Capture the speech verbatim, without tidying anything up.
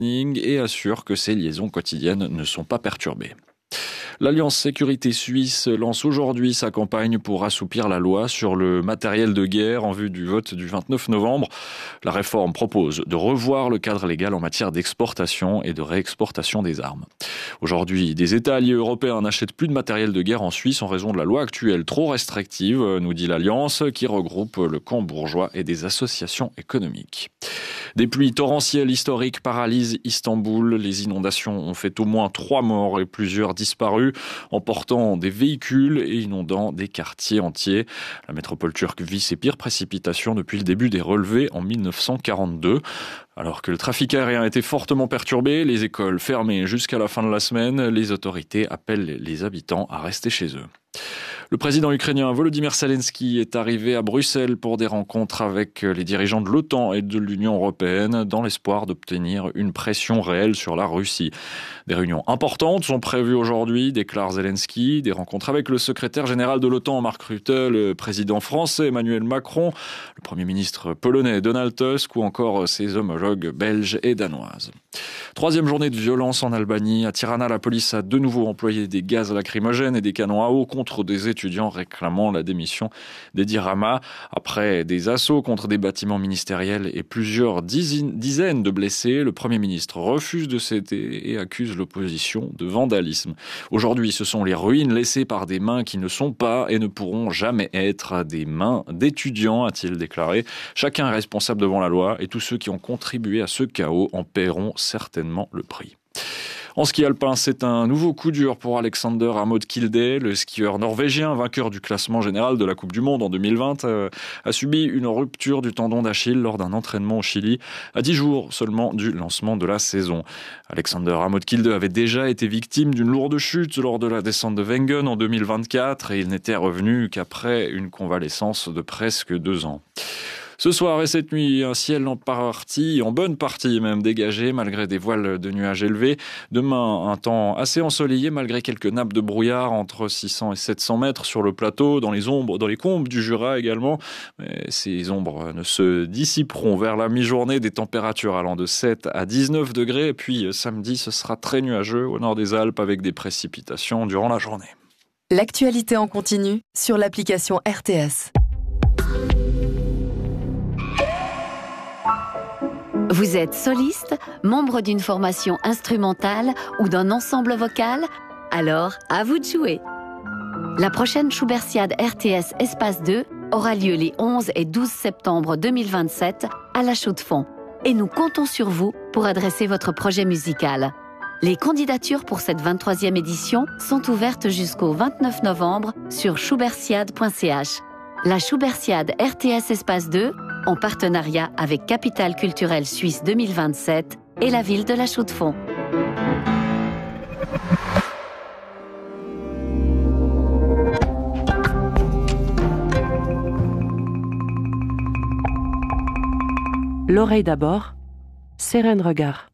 et assure que ces liaisons quotidiennes ne sont pas perturbées. L'Alliance Sécurité Suisse lance aujourd'hui sa campagne pour assouplir la loi sur le matériel de guerre en vue du vote du vingt-neuf novembre. La réforme propose de revoir le cadre légal en matière d'exportation et de réexportation des armes. Aujourd'hui, des États alliés européens n'achètent plus de matériel de guerre en Suisse en raison de la loi actuelle trop restrictive, nous dit l'Alliance, qui regroupe le camp bourgeois et des associations économiques. Des pluies torrentielles historiques paralysent Istanbul. Les inondations ont fait au moins trois morts et plusieurs disparus, emportant des véhicules et inondant des quartiers entiers. La métropole turque vit ses pires précipitations depuis le début des relevés en mille neuf cent quarante-deux. Alors que le trafic aérien était fortement perturbé, les écoles fermées jusqu'à la fin de la semaine, les autorités appellent les habitants à rester chez eux. Le président ukrainien Volodymyr Zelensky est arrivé à Bruxelles pour des rencontres avec les dirigeants de l'OTAN et de l'Union européenne dans l'espoir d'obtenir une pression réelle sur la Russie. Des réunions importantes sont prévues aujourd'hui, déclare Zelensky. Des rencontres avec le secrétaire général de l'OTAN, Mark Rutte, le président français Emmanuel Macron, le premier ministre polonais Donald Tusk ou encore ses homologues belges et danoises. Troisième journée de violence en Albanie. À Tirana, la police a de nouveau employé des gaz lacrymogènes et des canons à eau contre des étudiants réclamant la démission d'Edi Rama. Après des assauts contre des bâtiments ministériels et plusieurs dizaines de blessés, le Premier ministre refuse de céder et accuse l'opposition de vandalisme. Aujourd'hui, ce sont les ruines laissées par des mains qui ne sont pas et ne pourront jamais être des mains d'étudiants, a-t-il déclaré. Chacun est responsable devant la loi et tous ceux qui ont contribué à ce chaos en paieront certainement le prix. En ski alpin, c'est un nouveau coup dur pour Alexander Amod Kilde. Le skieur norvégien, vainqueur du classement général de la Coupe du Monde en deux mille vingt, euh, a subi une rupture du tendon d'Achille lors d'un entraînement au Chili, à dix jours seulement du lancement de la saison. Alexander Amod Kilde avait déjà été victime d'une lourde chute lors de la descente de Wengen en deux mille vingt-quatre et il n'était revenu qu'après une convalescence de presque deux ans. Ce soir et cette nuit, un ciel en partie, en bonne partie même dégagé, malgré des voiles de nuages élevés. Demain, un temps assez ensoleillé, malgré quelques nappes de brouillard entre six cents et sept cents mètres sur le plateau, dans les ombres, dans les combes du Jura également. Mais ces ombres ne se dissiperont vers la mi-journée, des températures allant de sept à dix-neuf degrés. Et puis samedi, ce sera très nuageux au nord des Alpes avec des précipitations durant la journée. L'actualité en continu sur l'application R T S. Vous êtes soliste, membre d'une formation instrumentale ou d'un ensemble vocal? Alors, à vous de jouer. La prochaine Schubertiade R T S Espace deux aura lieu les onze et douze septembre deux mille vingt-sept à La Chaux-de-Fonds. Et nous comptons sur vous pour adresser votre projet musical. Les candidatures pour cette vingt-troisième édition sont ouvertes jusqu'au vingt-neuf novembre sur schubertiade point c h. La Schubertiade R T S Espace deux, en partenariat avec Capitale culturelle suisse deux mille vingt-sept et la ville de La Chaux-de-Fonds. L'oreille d'abord, Sérène Regard.